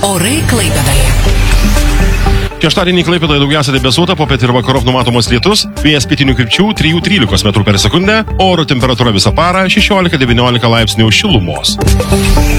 Orai Klaipėdoje. Šeštadienį Klaipėdoje daugiausia debesuota, popiet ir vakarop numatomas lietus, vėjas pietinių krypčių 3–13 m/s, oro temperatūra visą parą 16–19 laipsnių šilumos.